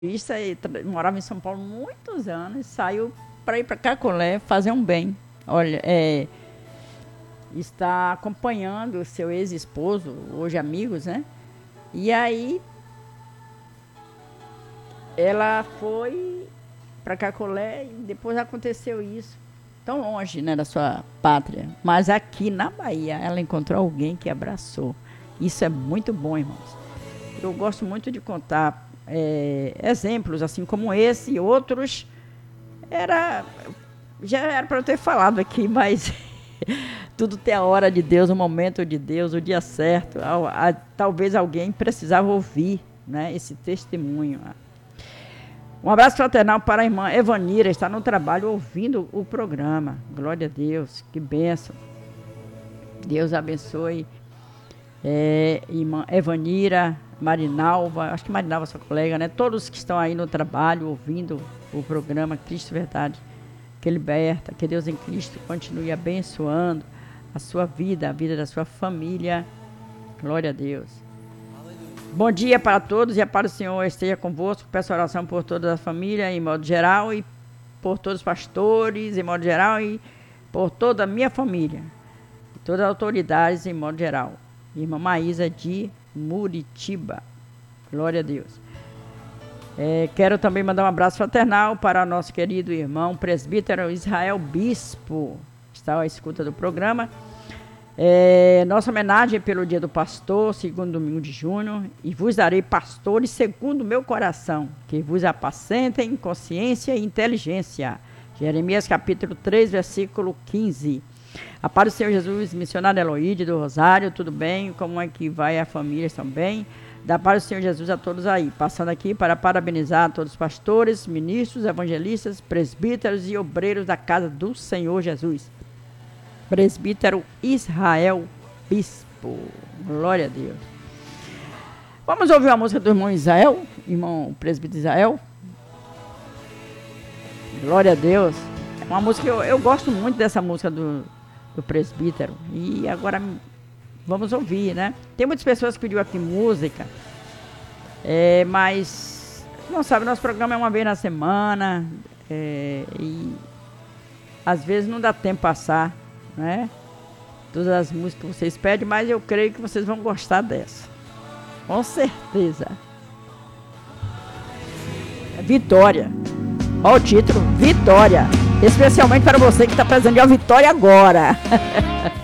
Isso aí, morava em São Paulo muitos anos, saiu para ir para Cacolé fazer um bem. Olha, está acompanhando o seu ex-esposo, hoje amigos, né? E aí ela foi para Cacolé e depois aconteceu isso. Tão longe, né, da sua pátria. Mas aqui na Bahia ela encontrou alguém que abraçou. Isso é muito bom, irmãos. Eu gosto muito de contar exemplos assim como esse e outros. Já era para eu ter falado aqui, mas tudo tem a hora de Deus, o momento de Deus, o dia certo. Talvez alguém precisava ouvir, né, esse testemunho. Um abraço fraternal para a irmã Evanira, está no trabalho ouvindo o programa. Glória a Deus, que bênção. Deus abençoe. Irmã Evanira, Marinalva, acho que Marinalva é sua colega, né? Todos que estão aí no trabalho ouvindo o programa Cristo Verdade, que liberta, que Deus em Cristo continue abençoando a sua vida, a vida da sua família. Glória a Deus. Bom dia para todos e a paz do Senhor esteja convosco. Peço oração por toda a família em modo geral e por todos os pastores em modo geral e por toda a minha família, e todas as autoridades em modo geral. Irmã Maísa de Muritiba. Glória a Deus. Quero também mandar um abraço fraternal para nosso querido irmão presbítero Israel Bispo, que está à escuta do programa. Nossa homenagem pelo dia do pastor, segundo domingo de junho. E vos darei pastores segundo o meu coração, que vos apacentem em consciência e inteligência. Jeremias capítulo 3, versículo 15. A paz do Senhor Jesus, missionário Eloíde do Rosário, tudo bem? Como é que vai a família? Estão bem? Da paz do Senhor Jesus a todos aí. Passando aqui para parabenizar todos os pastores, ministros, evangelistas, presbíteros e obreiros da casa do Senhor Jesus. Presbítero Israel Bispo. Glória a Deus. Vamos ouvir uma música do irmão Israel, irmão presbítero Israel. Glória a Deus. É uma música, eu gosto muito dessa música do presbítero. E agora vamos ouvir, né? Tem muitas pessoas que pediram aqui música, mas não sabe, nosso programa é uma vez na semana, e às vezes não dá tempo passar, né? Todas as músicas que vocês pedem, mas eu creio que vocês vão gostar dessa. Com certeza. Vitória. Olha o título, Vitória. Especialmente para você que está precisando de uma vitória agora.